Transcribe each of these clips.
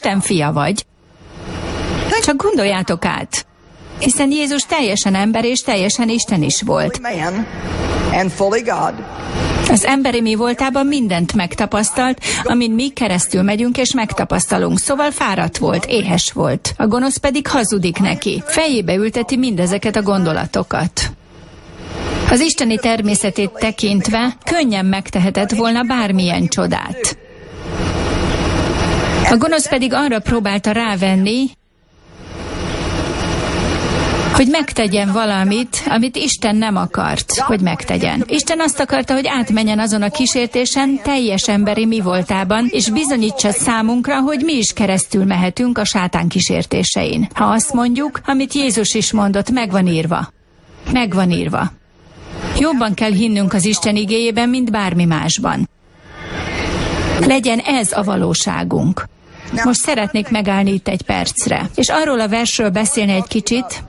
Isten fia vagy. Csak gondoljátok át. Hiszen Jézus teljesen ember és teljesen Isten is volt. Az emberi mi voltában mindent megtapasztalt, amin mi keresztül megyünk és megtapasztalunk. Szóval fáradt volt, éhes volt. A gonosz pedig hazudik neki. Fejébe ülteti mindezeket a gondolatokat. Az isteni természetét tekintve könnyen megtehetett volna bármilyen csodát. A gonosz pedig arra próbálta rávenni, hogy megtegyen valamit, amit Isten nem akart, hogy megtegyen. Isten azt akarta, hogy átmenjen azon a kísértésen teljes emberi mi voltában, és bizonyítsa számunkra, hogy mi is keresztül mehetünk a sátán kísértésein. Ha azt mondjuk, amit Jézus is mondott, megvan írva. Megvan írva. Jobban kell hinnünk az Isten igéjében, mint bármi másban. Legyen ez a valóságunk. Most szeretnék megállni itt egy percre, és arról a versről beszélni egy kicsit,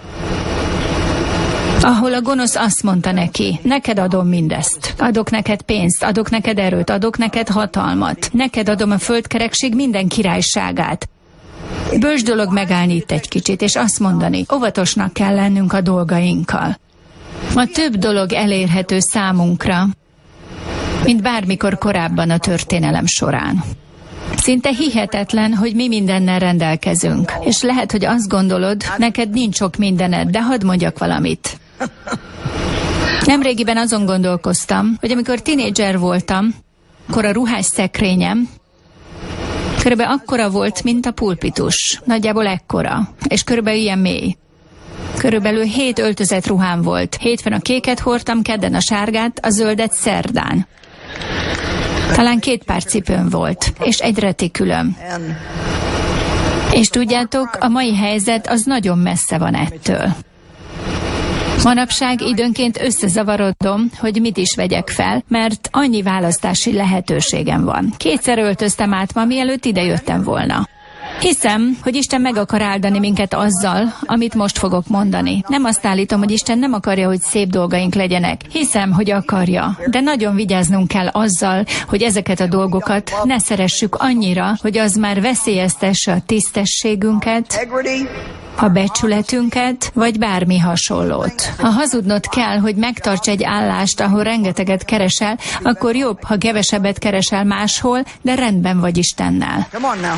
ahol a gonosz azt mondta neki, neked adom mindezt. Adok neked pénzt, adok neked erőt, adok neked hatalmat. Neked adom a földkerekség minden királyságát. Bölcs dolog megállni itt egy kicsit, és azt mondani, óvatosnak kell lennünk a dolgainkkal. Ma több dolog elérhető számunkra, mint bármikor korábban a történelem során. Szinte hihetetlen, hogy mi mindennel rendelkezünk. És lehet, hogy azt gondolod, neked nincs sok mindened, de hadd mondjak valamit. Nemrégiben azon gondolkoztam, hogy amikor tinédzser voltam, akkor a ruhás szekrényem körülbelül akkora volt, mint a pulpitus. Nagyjából ekkora, és körülbelül ilyen mély. Körülbelül 7 öltözett ruhám volt. Hétfőn a kéket hordtam, kedden a sárgát, a zöldet szerdán. Talán 2 pár cipőm volt, és egy retikülöm. És tudjátok, a mai helyzet az nagyon messze van ettől. Manapság időnként összezavarodom, hogy mit is vegyek fel, mert annyi választási lehetőségem van. 2-szer öltöztem át ma, mielőtt idejöttem volna. Hiszem, hogy Isten meg akar áldani minket azzal, amit most fogok mondani. Nem azt állítom, hogy Isten nem akarja, hogy szép dolgaink legyenek. Hiszem, hogy akarja, de nagyon vigyáznunk kell azzal, hogy ezeket a dolgokat ne szeressük annyira, hogy az már veszélyeztesse a tisztességünket, a becsületünket, vagy bármi hasonlót. Ha hazudnod kell, hogy megtarts egy állást, ahol rengeteget keresel, akkor jobb, ha kevesebbet keresel máshol, de rendben vagy Istennel.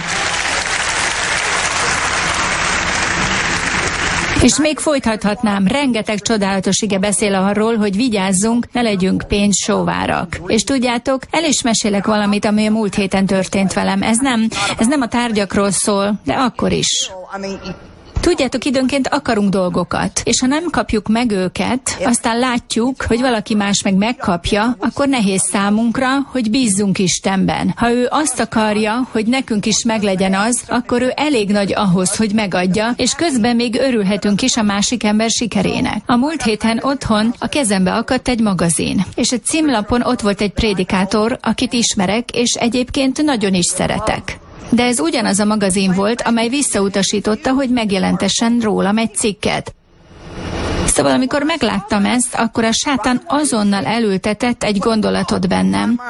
És még folytathatnám, rengeteg csodálatos ige beszél arról, hogy vigyázzunk, ne legyünk pénzsóvárak. És tudjátok, el is mesélek valamit, ami a múlt héten történt velem. Ez nem a tárgyakról szól, de akkor is. Tudjátok, időnként akarunk dolgokat, és ha nem kapjuk meg őket, aztán látjuk, hogy valaki más meg megkapja, akkor nehéz számunkra, hogy bízzunk Istenben. Ha ő azt akarja, hogy nekünk is meglegyen az, akkor ő elég nagy ahhoz, hogy megadja, és közben még örülhetünk is a másik ember sikerének. A múlt héten otthon a kezembe akadt egy magazin, és a címlapon ott volt egy prédikátor, akit ismerek, és egyébként nagyon is szeretek. De ez ugyanaz a magazin volt, amely visszautasította, hogy megjelentessen rólam egy cikket. Szóval, amikor megláttam ezt, akkor a sátán azonnal elültetett egy gondolatot bennem,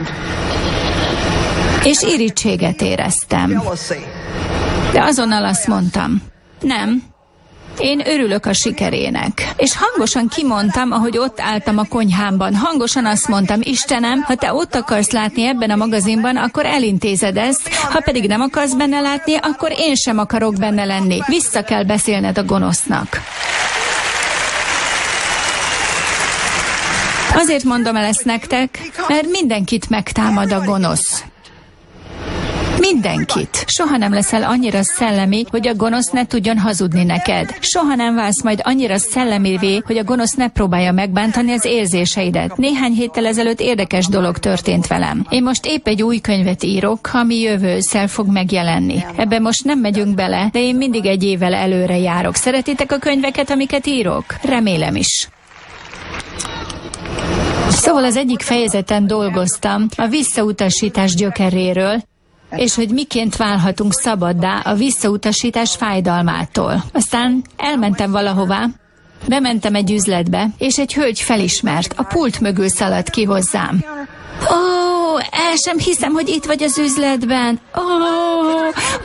és irítséget éreztem. De azonnal azt mondtam, nem, én örülök a sikerének. És hangosan kimondtam, ahogy ott álltam a konyhámban. Hangosan azt mondtam, Istenem, ha te ott akarsz látni ebben a magazinban, akkor elintézed ezt, ha pedig nem akarsz benne látni, akkor én sem akarok benne lenni. Vissza kell beszélned a gonosznak. Azért mondom el ezt nektek, mert mindenkit megtámad a gonosz. Mindenkit. Soha nem leszel annyira szellemi, hogy a gonosz ne tudjon hazudni neked. Soha nem válsz majd annyira szellemivé, hogy a gonosz ne próbálja megbántani az érzéseidet. Néhány héttel ezelőtt érdekes dolog történt velem. Én most épp egy új könyvet írok, ami jövő ősszel fog megjelenni. Ebben most nem megyünk bele, de én mindig egy évvel előre járok. Szeretitek a könyveket, amiket írok? Remélem is. Szóval az egyik fejezeten dolgoztam a visszautasítás gyökeréről, és hogy miként válhatunk szabaddá a visszautasítás fájdalmától. Aztán elmentem valahová, bementem egy üzletbe, és egy hölgy felismert, a pult mögül szaladt ki hozzám. Ó, el sem hiszem, hogy itt vagy az üzletben. Ó,